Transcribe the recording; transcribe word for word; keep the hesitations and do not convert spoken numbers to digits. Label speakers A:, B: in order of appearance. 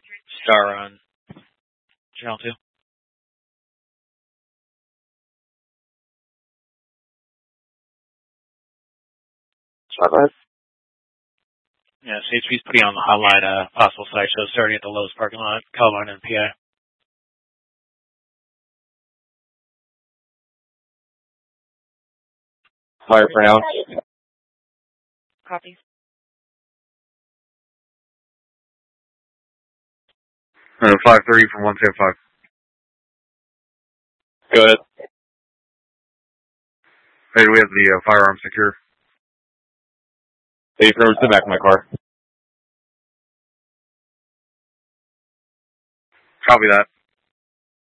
A: Star on channel two.
B: Spotlight.
A: Yeah, C H P's putting on the hotline uh, possible site show starting at the Lowe's parking lot, Colorado and P A.
B: Fire pronounced.
C: Copy.
B: Uh, five three from one ten five.
D: Go ahead.
B: Hey, do we have the uh, firearm secure?
D: Hey, throw it to the back of my car.
B: Copy that.